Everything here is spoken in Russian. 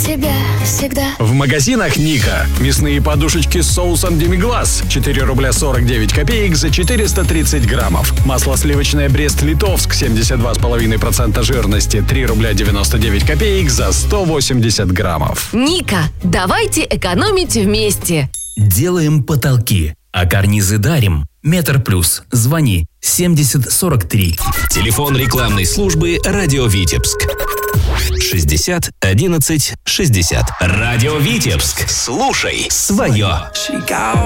тебя всегда. В магазинах Ника. Мясные подушечки с соусом демиглас. 4 рубля 49 копеек за 430 граммов. Масло сливочное Брест-Литовск 72,5% жирности. 3 рубля 99 копеек за 180 граммов. Ника, давайте экономить вместе. Делаем потолки, а карнизы дарим. Метр Плюс. Звони 7043. Телефон рекламной службы «Радио Витебск». 60 11 60. «Радио Витебск». Слушай свое.